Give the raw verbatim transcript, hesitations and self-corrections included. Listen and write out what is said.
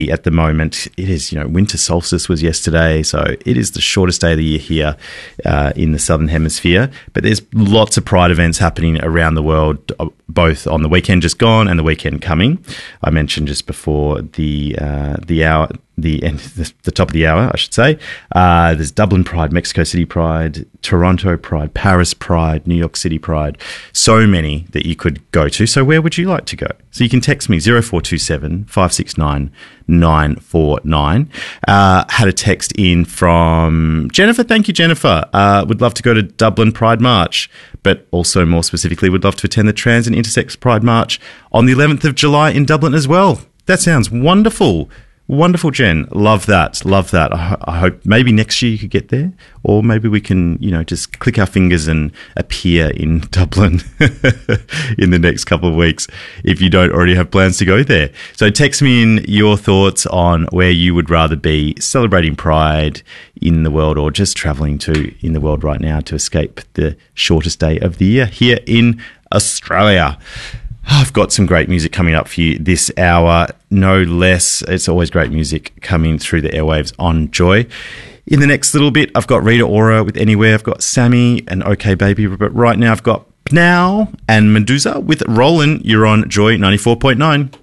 at the moment. It is, you know, winter solstice was yesterday, so it is the shortest day of the year here uh, in the Southern Hemisphere. But there's lots of Pride events happening around the world, both on the weekend just gone and the weekend coming. I mentioned just before the uh, the hour. The end, the top of the hour, I should say. Uh, there's Dublin Pride, Mexico City Pride, Toronto Pride, Paris Pride, New York City Pride. So many that you could go to. So where would you like to go? So you can text me zero four two seven, five six nine, nine four nine. Uh, had a text in from Jennifer. Thank you, Jennifer. Uh, would love to go to Dublin Pride March, but also more specifically would love to attend the Trans and Intersex Pride March on the eleventh of July in Dublin as well. That sounds wonderful. Wonderful, Jen. Love that. Love that. I, I hope maybe next year you could get there, or maybe we can, you know, just click our fingers and appear in Dublin in the next couple of weeks if you don't already have plans to go there. So text me in your thoughts on where you would rather be celebrating Pride in the world or just traveling to in the world right now to escape the shortest day of the year here in Australia. I've got some great music coming up for you this hour, no less. It's always great music coming through the airwaves on Joy. In the next little bit, I've got Rita Ora with Anywhere. I've got Sammy and OK Baby. But right now, I've got Now and Medusa with Rollin'. You're on Joy ninety-four point nine.